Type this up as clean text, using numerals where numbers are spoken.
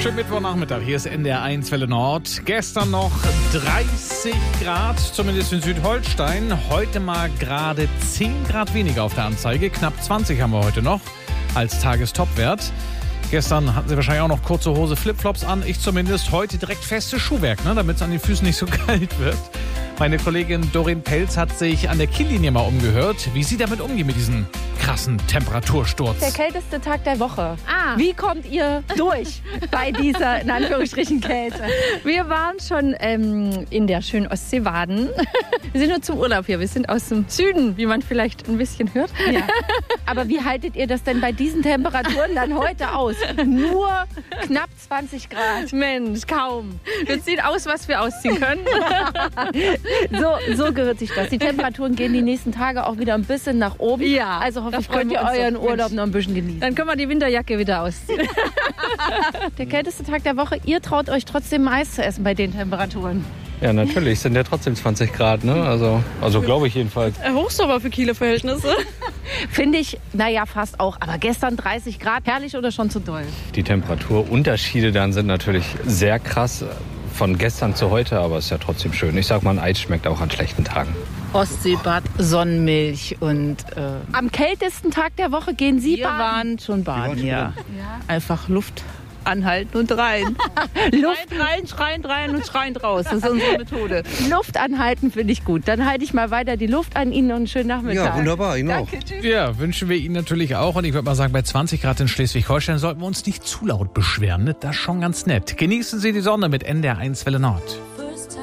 Schönen Mittwochnachmittag, hier ist NDR1 Welle Nord. Gestern noch 30 Grad, zumindest in Südholstein. Heute mal gerade 10 Grad weniger auf der Anzeige. Knapp 20 haben wir heute noch als Tagestopwert. Gestern hatten sie wahrscheinlich auch noch kurze Hose, Flipflops an. Ich zumindest. Heute direkt festes Schuhwerk, ne, damit es an den Füßen nicht so kalt wird. Meine Kollegin Doreen Pelz hat sich an der Kiellinie mal umgehört, wie sie damit umgeht mit diesem krassen Temperatursturz. Der kälteste Tag der Woche. Wie kommt ihr durch bei dieser, in Anführungsstrichen, Kälte? Wir waren schon in der schönen Ostsee Waden. Wir sind nur zum Urlaub hier. Wir sind aus dem Süden, wie man vielleicht ein bisschen hört. Ja. Aber wie haltet ihr das denn bei diesen Temperaturen dann heute aus? Nur knapp 20 Grad. Mensch, kaum. Wir ziehen aus, was wir ausziehen können. So gehört sich das. Die Temperaturen gehen die nächsten Tage auch wieder ein bisschen nach oben. Ja, also hoffentlich könnt ihr euren Urlaub noch ein bisschen genießen. Dann können wir die Winterjacke wieder ausziehen. Der kälteste Tag der Woche. Ihr traut euch trotzdem Mais zu essen bei den Temperaturen. Ja, natürlich sind ja trotzdem 20 Grad, ne? Also glaube ich jedenfalls. Hochsommer für Kieler Verhältnisse. Finde ich, naja, fast auch. Aber gestern 30 Grad, herrlich oder schon zu doll? Die Temperaturunterschiede dann sind natürlich sehr krass von gestern zu heute, aber es ist ja trotzdem schön. Ich sag mal, ein Eis schmeckt auch an schlechten Tagen. Ostseebad, Sonnenmilch und... Am kältesten Tag der Woche gehen Sie wir baden? waren schon baden, ja. Einfach Luft anhalten und rein. Schreien rein und schreien raus. Das ist unsere Methode. Luft anhalten finde ich gut. Dann halte ich mal weiter die Luft an. Ihnen noch einen schönen Nachmittag. Ja, wunderbar, Ihnen auch. Danke, tschüss. Ja, wünschen wir Ihnen natürlich auch. Und ich würde mal sagen, bei 20 Grad in Schleswig-Holstein sollten wir uns nicht zu laut beschweren. Ne? Das ist schon ganz nett. Genießen Sie die Sonne mit NDR1 Welle Nord.